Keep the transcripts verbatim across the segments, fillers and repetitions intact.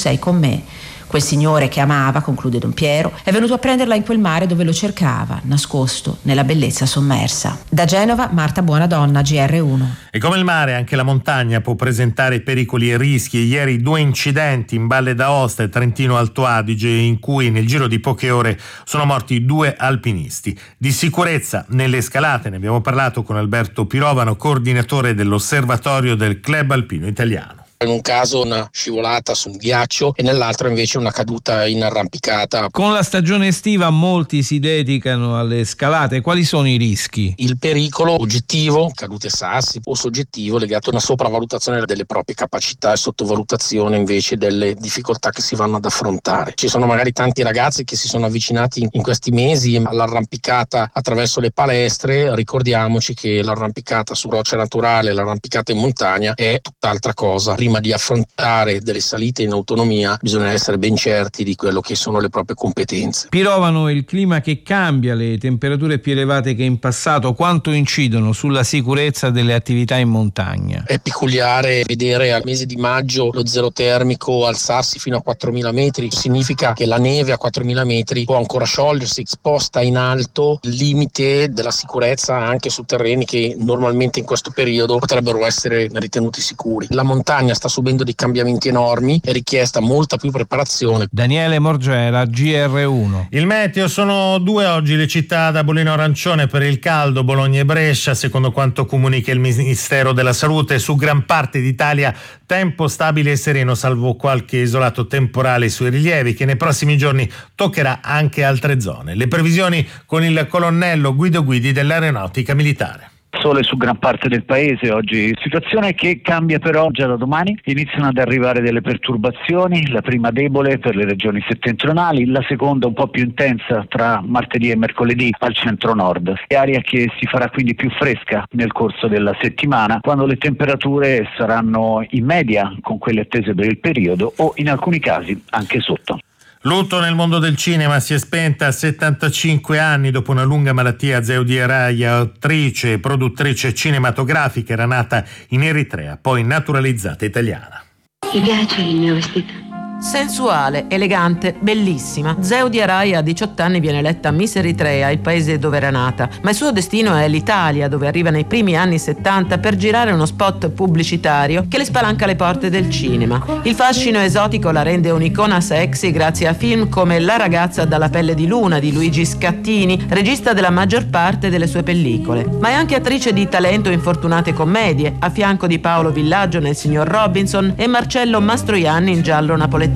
sei con me. Quel signore che amava, conclude Don Piero, è venuto a prenderla in quel mare dove lo cercava, nascosto nella bellezza sommersa. Da Genova, Marta Buonadonna, G R uno. E come il mare, anche la montagna può presentare pericoli e rischi. Ieri due incidenti in Valle d'Aosta e Trentino Alto Adige, in cui nel giro di poche ore sono morti due alpinisti. Di sicurezza nelle scalate ne abbiamo parlato con Alberto Pirovano, coordinatore dell'Osservatorio del Club Alpino Italiano. In un caso una scivolata su un ghiaccio e nell'altro invece una caduta in arrampicata. Con la stagione estiva molti si dedicano alle scalate. Quali sono i rischi? Il pericolo oggettivo, cadute sassi, o soggettivo legato a una sopravvalutazione delle proprie capacità e sottovalutazione invece delle difficoltà che si vanno ad affrontare. Ci sono magari tanti ragazzi che si sono avvicinati in questi mesi all'arrampicata attraverso le palestre. Ricordiamoci che l'arrampicata su roccia naturale, l'arrampicata in montagna è tutt'altra cosa. Prima di affrontare delle salite in autonomia bisogna essere ben certi di quello che sono le proprie competenze. Pirovano, il clima che cambia, le temperature più elevate che in passato, quanto incidono sulla sicurezza delle attività in montagna? È peculiare vedere al mese di maggio lo zero termico alzarsi fino a quattromila metri. Significa che la neve a quattromila metri può ancora sciogliersi, sposta in alto il limite della sicurezza anche su terreni che normalmente in questo periodo potrebbero essere ritenuti sicuri. La montagna sta subendo dei cambiamenti enormi, è richiesta molta più preparazione. Daniele Morgera, G R uno. Il meteo: sono due oggi le città da bollino arancione per il caldo, Bologna e Brescia, secondo quanto comunica il Ministero della Salute. Su gran parte d'Italia tempo stabile e sereno, salvo qualche isolato temporale sui rilievi che nei prossimi giorni toccherà anche altre zone. Le previsioni con il colonnello Guido Guidi dell'Aeronautica Militare. Sole su gran parte del paese oggi, situazione che cambia però già da domani. Iniziano ad arrivare delle perturbazioni, la prima debole per le regioni settentrionali, la seconda un po' più intensa tra martedì e mercoledì al centro-nord. È aria che si farà quindi più fresca nel corso della settimana, quando le temperature saranno in media con quelle attese per il periodo o in alcuni casi anche sotto. Lutto nel mondo del cinema. Si è spenta a settantacinque anni dopo una lunga malattia Zeudi Araya, attrice e produttrice cinematografica. Era nata in Eritrea, poi naturalizzata italiana. Ti piace il mio vestito? Sensuale, elegante, bellissima. Zeudi Araya a diciotto anni viene eletta Miss Eritrea, il paese dove era nata, ma il suo destino è l'Italia, dove arriva nei primi anni settanta per girare uno spot pubblicitario che le spalanca le porte del cinema. Il fascino esotico la rende un'icona sexy grazie a film come La ragazza dalla pelle di luna di Luigi Scattini, regista della maggior parte delle sue pellicole, ma è anche attrice di talento in fortunate commedie, a fianco di Paolo Villaggio nel Signor Robinson e Marcello Mastroianni in Giallo napoletano.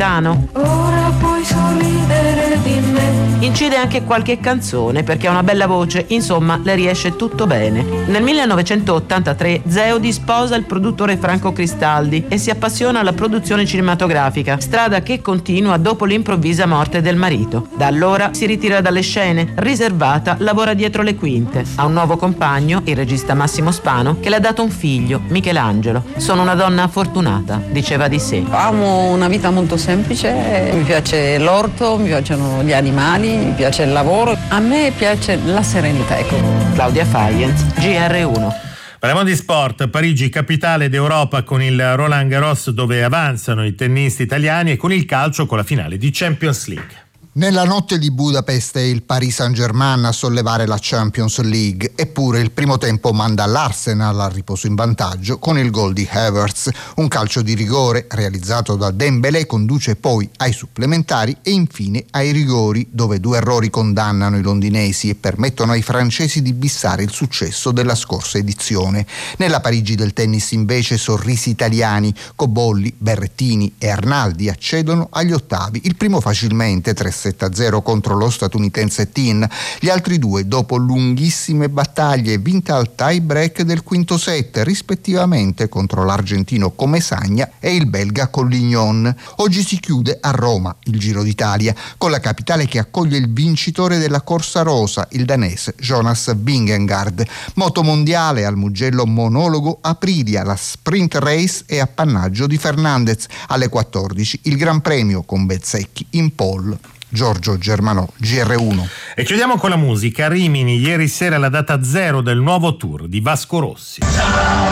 Ora puoi sorridere di me. Incide anche qualche canzone perché ha una bella voce, insomma le riesce tutto bene. Nel millenovecentottantatré Zeudi sposa il produttore Franco Cristaldi e si appassiona alla produzione cinematografica, strada che continua dopo l'improvvisa morte del marito. Da allora si ritira dalle scene, riservata lavora dietro le quinte. Ha un nuovo compagno, il regista Massimo Spano, che le ha dato un figlio, Michelangelo. Sono una donna fortunata, diceva di sé. Amo una vita molto semplice, mi piace l'orto, mi piacciono gli animali, mi piace il lavoro, a me piace la serenità. Ecco. Claudia Fayenz, G R uno. Parliamo di sport. Parigi, capitale d'Europa, con il Roland Garros dove avanzano i tennisti italiani, e con il calcio con la finale di Champions League. Nella notte di Budapest è il Paris Saint-Germain a sollevare la Champions League, eppure il primo tempo manda l'Arsenal al riposo in vantaggio con il gol di Havertz. Un calcio di rigore realizzato da Dembélé conduce poi ai supplementari e infine ai rigori, dove due errori condannano i londinesi e permettono ai francesi di bissare il successo della scorsa edizione. Nella Parigi del tennis invece sorrisi italiani, Cobolli, Berrettini e Arnaldi accedono agli ottavi, il primo facilmente tre sette a zero contro lo statunitense Tin, gli altri due dopo lunghissime battaglie vinte al tie break del quinto set, rispettivamente contro l'argentino Comesagna e il belga Collignon. Oggi si chiude a Roma il Giro d'Italia, con la capitale che accoglie il vincitore della Corsa Rosa, il danese Jonas Vingegaard. Moto mondiale al Mugello monologo Aprilia, la sprint race è appannaggio di Fernandez. Alle quattordici il Gran Premio con Bezzecchi in pole. Giorgio Germanò, G R uno. E chiudiamo con la musica. Rimini, ieri sera la data zero del nuovo tour di Vasco Rossi.